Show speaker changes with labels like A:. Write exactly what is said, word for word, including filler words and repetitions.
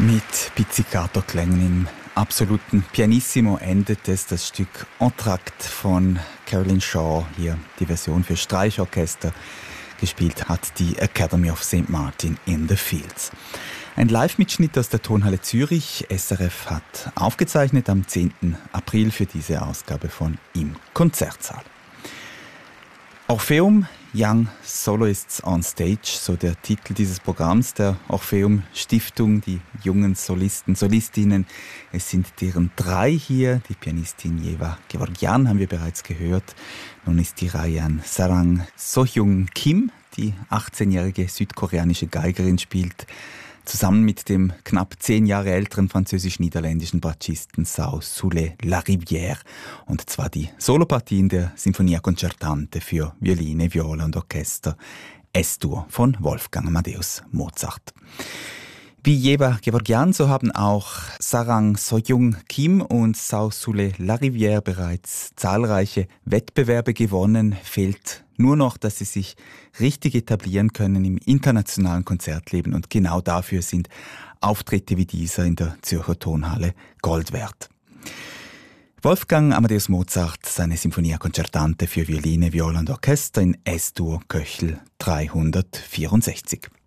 A: Mit Pizzicato-Klängen im absoluten Pianissimo endet es das Stück Entr'acte von Caroline Shaw, hier die Version für Streichorchester. Gespielt hat die Academy of Saint Martin in the Fields. Ein Live-Mitschnitt aus der Tonhalle Zürich. S R F hat aufgezeichnet am zehnten April für diese Ausgabe von Im Konzertsaal. Orpheum Young Soloists on Stage, so der Titel dieses Programms der Orpheum Stiftung, die jungen Solisten, Solistinnen. Es sind deren drei hier. Die Pianistin Yeva Gevorgyan haben wir bereits gehört. Nun ist die Reihe an Sarang Sohyung Kim, die achtzehnjährige südkoreanische Geigerin, spielt zusammen mit dem knapp zehn Jahre älteren französisch-niederländischen Bratschisten Sao Soule Larivière. Und zwar die Solopartien der Sinfonia Concertante für Violine, Viola und Orchester S-Dur von Wolfgang Amadeus Mozart. Wie Yeva Gevorgyan, so haben auch Sarang Sohyung Kim und Sao Soule Larivière bereits zahlreiche Wettbewerbe gewonnen. Fehlt nur noch, dass sie sich richtig etablieren können im internationalen Konzertleben. Und genau dafür sind Auftritte wie dieser in der Zürcher Tonhalle Gold wert. Wolfgang Amadeus Mozart, seine Sinfonia Concertante für Violine, Viola und Orchester in S-Dur Köchel dreihundertvierundsechzig.